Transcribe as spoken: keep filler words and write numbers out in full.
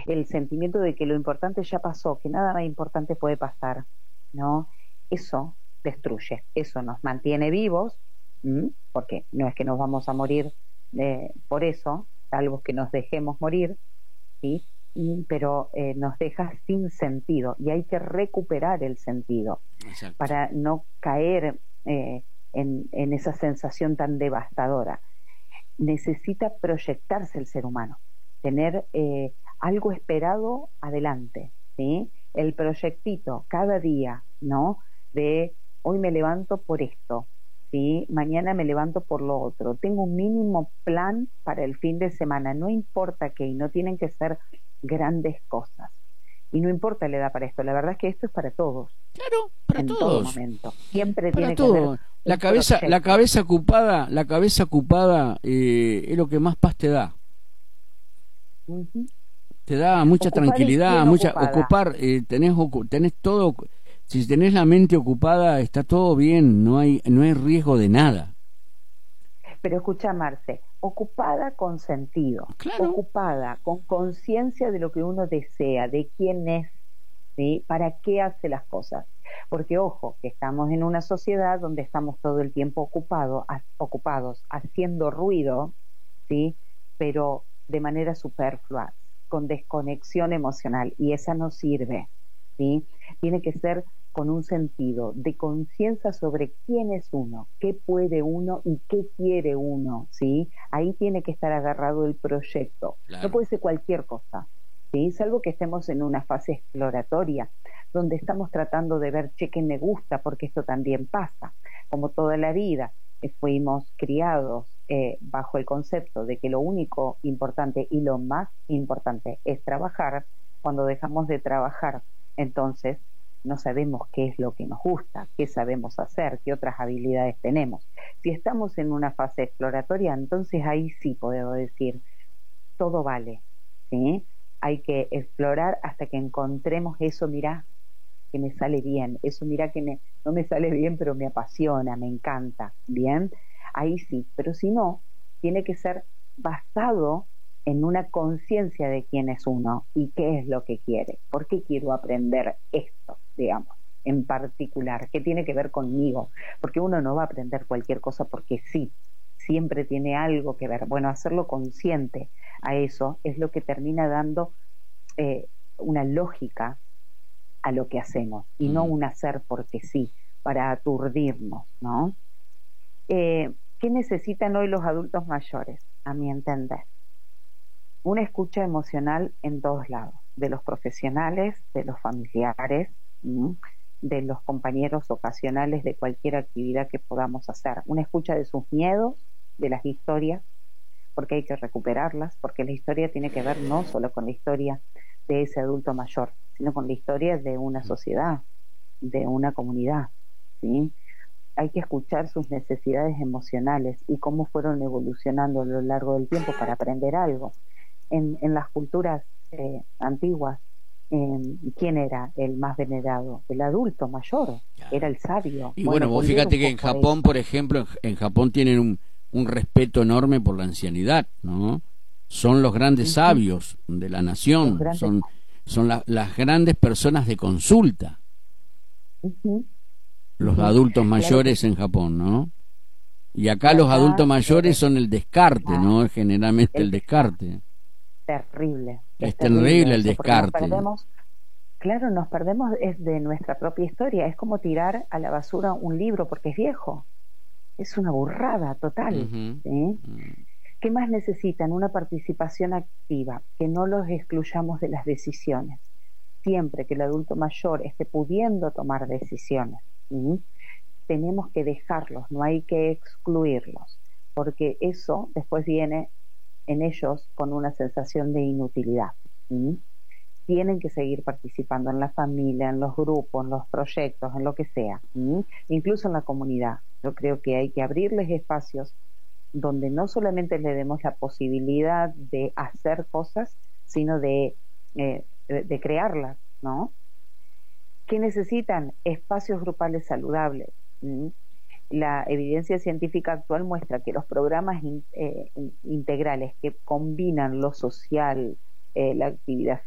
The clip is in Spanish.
el sentimiento de que lo importante ya pasó, que nada más importante puede pasar, ¿no? Eso destruye, eso nos mantiene vivos, ¿m? Porque no es que nos vamos a morir eh, por eso, salvo que nos dejemos morir, ¿sí? Y, pero eh, nos deja sin sentido y hay que recuperar el sentido Exacto. para no caer eh, en, en esa sensación tan devastadora. Necesita proyectarse el ser humano, tener eh, algo esperado adelante, ¿sí? El proyectito cada día, ¿no? De hoy me levanto por esto, ¿sí? Mañana me levanto por lo otro. Tengo un mínimo plan para el fin de semana, no importa qué, y no tienen que ser grandes cosas. Y no importa la edad para esto, la verdad es que esto es para todos, Claro, para en todo todos, momento. Siempre para tiene que haber todos. La un cabeza, la proyecto. cabeza ocupada, la cabeza ocupada eh, es lo que más paz te da. Uh-huh. Te da mucha ¿Ocupada y tranquilidad, quién mucha ocupada? ocupar, eh, tenés ocu- tenés todo, si tenés la mente ocupada está todo bien, no hay no hay riesgo de nada. Pero escucha, Marce, ocupada con sentido, Claro, ocupada con conciencia de lo que uno desea, de quién es, ¿sí? Para qué hace las cosas. Porque ojo, que estamos en una sociedad donde estamos todo el tiempo ocupado, ha- ocupados, haciendo ruido, ¿sí? Pero de manera superflua, con desconexión emocional, y esa no sirve, ¿sí? Tiene que ser con un sentido de conciencia sobre quién es uno, qué puede uno y qué quiere uno, ¿sí? Ahí tiene que estar agarrado el proyecto. No claro. puede ser cualquier cosa, ¿sí? Salvo que estemos en una fase exploratoria, donde estamos tratando de ver, che, qué me gusta, porque esto también pasa. Como toda la vida, eh, fuimos criados eh, bajo el concepto de que lo único importante y lo más importante es trabajar. Cuando dejamos de trabajar, entonces no sabemos qué es lo que nos gusta, qué sabemos hacer, qué otras habilidades tenemos. Si estamos en una fase exploratoria, entonces ahí sí puedo decir, todo vale, ¿sí? Hay que explorar hasta que encontremos eso, mirá, que me sale bien, eso mirá que me, no me sale bien, pero me apasiona, me encanta, ¿bien? Ahí sí, pero si no, tiene que ser basado en una conciencia de quién es uno y qué es lo que quiere, por qué quiero aprender esto, digamos, en particular, qué tiene que ver conmigo, porque uno no va a aprender cualquier cosa porque sí, siempre tiene algo que ver. Bueno, hacerlo consciente a eso es lo que termina dando eh, una lógica a lo que hacemos y no Mm. un hacer porque sí, para aturdirnos, ¿no? Eh, ¿Qué necesitan hoy los adultos mayores? A mi entender, una escucha emocional en todos lados, de los profesionales, de los familiares, ¿m? De los compañeros ocasionales de cualquier actividad que podamos hacer, una escucha de sus miedos, de las historias, porque hay que recuperarlas, porque la historia tiene que ver no solo con la historia de ese adulto mayor, sino con la historia de una sociedad, de una comunidad, ¿sí? Hay que escuchar sus necesidades emocionales y cómo fueron evolucionando a lo largo del tiempo para aprender algo. En, en las culturas eh, antiguas, eh, ¿quién era el más venerado? El adulto mayor, era Claro. el sabio. Y bueno, Bueno, vos volver fíjate un que en poco a Japón, por eso. ejemplo, en, en Japón tienen un, un respeto enorme por la ancianidad, ¿no? Son los grandes Uh-huh. sabios de la Los nación, grandes. son, son la- las grandes personas de consulta, Uh-huh. los Uh-huh. adultos Claro que mayores sí. en Japón, ¿no? Y Y acá los adultos acá, mayores eh, son el descarte, ah, ¿no? Generalmente el el descarte. descarte. Terrible, Es es terrible terrible el eso, porque nos descarte. perdemos, claro, nos perdemos es de nuestra propia historia, es como tirar a la basura un libro porque es viejo, es una burrada total, Ujú. ¿sí? Mm. ¿Qué más necesitan? Una participación activa, que no los excluyamos de las decisiones, siempre que el adulto mayor esté pudiendo tomar decisiones, ¿sí? Tenemos que dejarlos, no hay que excluirlos, porque eso después viene en ellos con una sensación de inutilidad, ¿sí? Tienen que seguir participando en la familia, en los grupos, en los proyectos, en lo que sea, ¿sí? Incluso en la comunidad. Yo creo que hay que abrirles espacios donde no solamente le demos la posibilidad de hacer cosas, sino de, eh, de, de crearlas, ¿no? ¿Qué necesitan? Espacios grupales saludables. ¿Mm? La evidencia científica actual muestra que los programas in, eh, integrales que combinan lo social, eh, la actividad